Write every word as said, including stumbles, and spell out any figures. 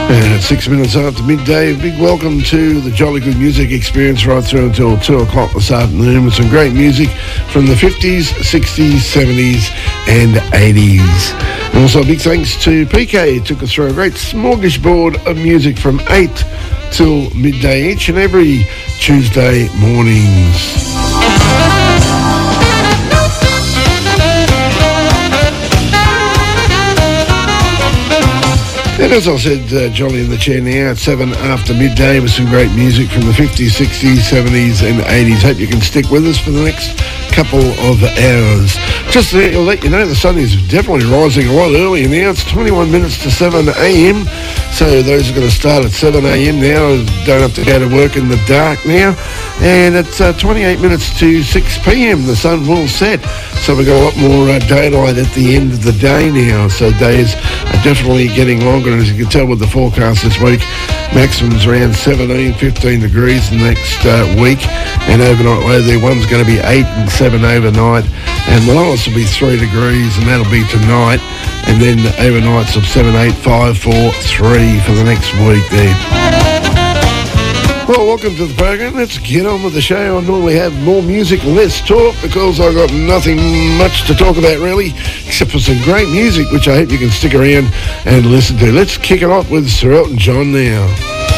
And at six minutes after midday, a big welcome to the Jolly Good Music Experience right through until two o'clock this afternoon with some great music from the fifties, sixties, seventies and eighties. And also a big thanks to P K, took us through a great smorgasbord of music from eight till midday each and every Tuesday mornings. And as I said, uh, Jolly in the chair now at seven after midday with some great music from the fifties, sixties, seventies and eighties. Hope you can stick with us for the next couple of hours. Just to let you know, the sun is definitely rising a lot earlier now. It's twenty-one minutes to seven a.m. So those are going to start at seven a.m. now. Don't have to go to work in the dark now. And it's uh, twenty-eight minutes to six p.m. The sun will set. So we've got a lot more uh, daylight at the end of the day now. So days are definitely getting longer. And as you can tell with the forecast this week, maximums around seventeen, fifteen degrees the next uh, week. And overnight low there, one's going to be eight and seven overnight. And the lowest will be three degrees, and that'll be tonight. And then overnights of seven, eight, five, four, three for the next week there. Well, welcome to the program. Let's get on with the show. I normally have more music, less talk, because I've got nothing much to talk about really, except for some great music, which I hope you can stick around and listen to. Let's kick it off with Sir Elton John now.